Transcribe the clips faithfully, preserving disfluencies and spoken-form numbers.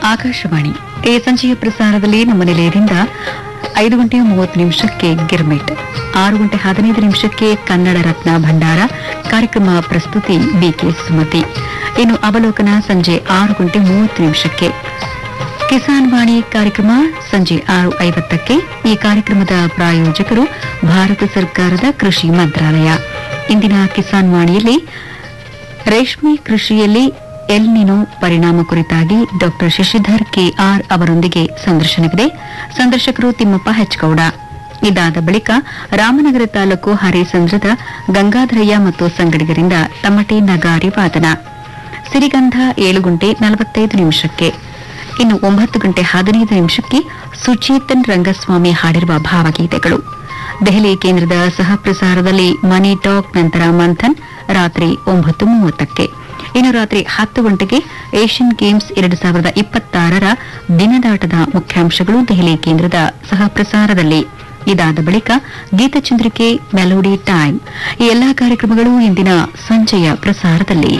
ಆಕಾಶವಾಣಿ ಈ ಸಂಜೆಯ ಪ್ರಸಾರದಲ್ಲಿ ನಮ್ಮ ನಿಲಯದಿಂದ ಐದು ಗಂಟೆ ಮೂವತ್ತು ನಿಮಿಷಕ್ಕೆ ಗಿರ್ಮಿಟ್, ಆರು ಗಂಟೆ ಹದಿನೈದು ನಿಮಿಷಕ್ಕೆ ಕನ್ನಡ ರತ್ನ ಭಂಡಾರ ಕಾರ್ಯಕ್ರಮ ಪ್ರಸ್ತುತಿ ಬಿಕೆ ಸುಮತಿ. ಇನ್ನು ಅವಲೋಕನ ಸಂಜೆ ಆರು ಗಂಟೆ ಮೂವತ್ತು ನಿಮಿಷಕ್ಕೆ. ಕಿಸಾನ್ ವಾಣಿ ಕಾರ್ಯಕ್ರಮ ಸಂಜೆ ಆರು ಐವತ್ತಕ್ಕೆ. ಈ ಕಾರ್ಯಕ್ರಮದ ಪ್ರಾಯೋಜಕರು ಭಾರತ ಸರ್ಕಾರದ ಕೃಷಿ ಮಂತ್ರಾಲಯ. ಇಂದಿನ ಕಿಸಾನ್ ವಾಣಿಯಲ್ಲಿ ರೇಷ್ಮೆ ಕೃಷಿಯಲ್ಲಿ ಎಲ್ ನಿನೋ ಪರಿಣಾಮ ಕುರಿತಾಗಿ ಡಾ ಶಶಿಧರ್ ಕೆಆರ್ ಅವರೊಂದಿಗೆ ಸಂದರ್ಶನವಿದೆ. ಸಂದರ್ಶಕರು ತಿಮ್ಮಪ್ಪ ಹೆಚ್ಗೌಡ. ಇದಾದ ಬಳಿಕ ರಾಮನಗರ ತಾಲೂಕು ಹರೇಸಂದ್ರದ ಗಂಗಾಧರಯ್ಯ ಮತ್ತು ಸಂಗಡಿಗರಿಂದ ತಮಟೆ ನಗಾರಿ ವಾದನ. ಸಿರಿಗಂಧ ಏಳು ಗಂಟೆ ನಲವತ್ತೈದು ನಿಮಿಷಕ್ಕೆ. ಇನ್ನು ಒಂಬತ್ತು ಗಂಟೆ ಹದಿನೈದು ನಿಮಿಷಕ್ಕೆ ಸುಚೇತನ್ ರಂಗಸ್ವಾಮಿ ಹಾಡಿರುವ ಭಾವಗೀತೆಗಳು. ದೆಹಲಿ ಕೇಂದ್ರದ ಸಹ ಪ್ರಸಾರದಲ್ಲಿ ಮನಿ ಟಾಕ್, ನಂತರ ಮಂಥನ್ ರಾತ್ರಿ ಒಂಬತ್ತು ಮೂವತ್ತಕ್ಕೆ. ಇನ್ನು ರಾತ್ರಿ ಹತ್ತು ಗಂಟೆಗೆ ಏಷ್ಯನ್ ಗೇಮ್ಸ್ ಎರಡು ಸಾವಿರದ ಇಪ್ಪತ್ತಾರರ ದಿನದಾಟದ ಮುಖ್ಯಾಂಶಗಳು ದೆಹಲಿ ಕೇಂದ್ರದ ಸಹ ಪ್ರಸಾರದಲ್ಲಿ. ಇದಾದ ಬಳಿಕ ಗೀತಚಂದ್ರಿಕೆ, ಮೆಲೋಡಿ ಟೈಮ್. ಈ ಎಲ್ಲಾ ಕಾರ್ಯಕ್ರಮಗಳು ಇಂದಿನ ಸಂಜೆಯ ಪ್ರಸಾರದಲ್ಲಿ.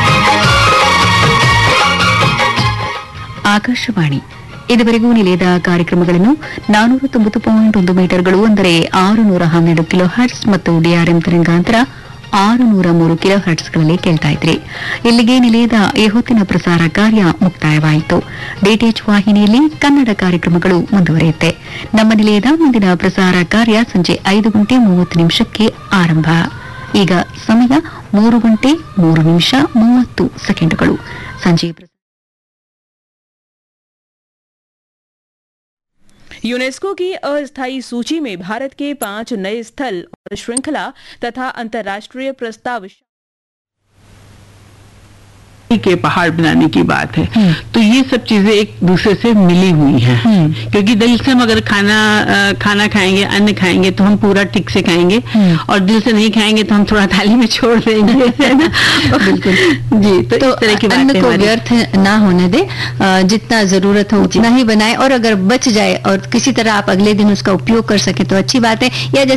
ಆಕಾಶವಾಣಿ ಇದುವರೆಗೂ ನಿಲಯದ ಕಾರ್ಯಕ್ರಮಗಳನ್ನು ನಾನೂರ ತೊಂಬತ್ತು ಪಾಯಿಂಟ್ ಒಂದು ಮೀಟರ್ಗಳು ಅಂದರೆ ಆರು ನೂರ ಹನ್ನೆರಡು ಕಿಲೋ ಹರ್ಟ್ಸ್ ಮತ್ತು ಡಿಆರ್ಎಂ ತರಂಗಾಂತರ ಆರು ನೂರ ಮೂರು ಕಿಲೋ ಹರ್ಟ್ಸ್ಗಳಲ್ಲಿ ಕೇಳ್ತಾ ಇದ್ರಿ. ಇಲ್ಲಿಗೆ ನಿಲಯದ ಈ ಹೊತ್ತಿನ ಪ್ರಸಾರ ಕಾರ್ಯ ಮುಕ್ತಾಯವಾಯಿತು. ಡಿಟಿಎಚ್ ವಾಹಿನಿಯಲ್ಲಿ ಕನ್ನಡ ಕಾರ್ಯಕ್ರಮಗಳು ಮುಂದುವರಿಯುತ್ತೆ. ನಮ್ಮ ನಿಲಯದ ಮುಂದಿನ ಪ್ರಸಾರ ಕಾರ್ಯ ಸಂಜೆ ಐದು ಗಂಟೆ ಮೂವತ್ತು ನಿಮಿಷಕ್ಕೆ ಆರಂಭ. ಈಗ ಸಮಯ ಮೂರು ಗಂಟೆ ಮೂರು ನಿಮಿಷ ಮೂವತ್ತು ಸೆಕೆಂಡುಗಳು. ಸಂಜೆ यूनेस्को की अस्थायी सूची में भारत के पांच नए स्थल और श्रृंखला तथा अंतर्राष्ट्रीय प्रस्ताव के पहाड़ बनाने की बात है। तो ये सब चीजें एक दूसरे से मिली हुई हैं, क्योंकि दिल से हम अगर खाना खाना खाएंगे, अन्न खाएंगे तो हम पूरा ठीक से खाएंगे, और दिल से नहीं खाएंगे तो हम थोड़ा थाली में छोड़ देंगे, है ना? बिल्कुल जी। तो, तो इस तरह की अन्न को व्यर्थ ना होने दे, जितना जरूरत हो उतना ही बनाए, और अगर बच जाए और किसी तरह आप अगले दिन उसका उपयोग कर सके तो अच्छी बात है। या